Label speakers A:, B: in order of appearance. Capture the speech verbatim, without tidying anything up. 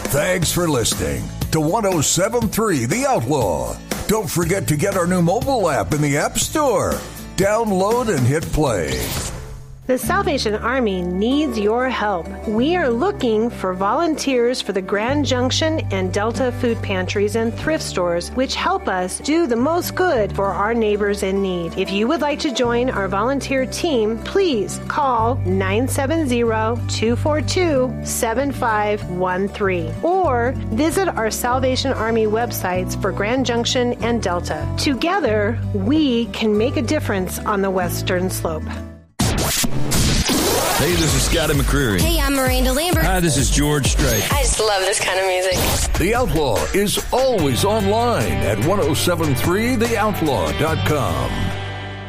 A: Thanks for listening to one oh seven point three The Outlaw. Don't forget to get our new mobile app in the App Store. Download and hit play.
B: The Salvation Army needs your help. We are looking for volunteers for the Grand Junction and Delta food pantries and thrift stores, which help us do the most good for our neighbors in need. If you would like to join our volunteer team, please call nine seven zero, two four two, seven five one three or visit our Salvation Army websites for Grand Junction and Delta. Together, we can make a difference on the Western Slope.
C: Hey, this is Scotty McCreery.
D: Hey, I'm Miranda Lambert.
C: Hi, this is George Strait.
D: I just love this kind of music.
A: The Outlaw is always online at ten seventy-three the outlaw dot com.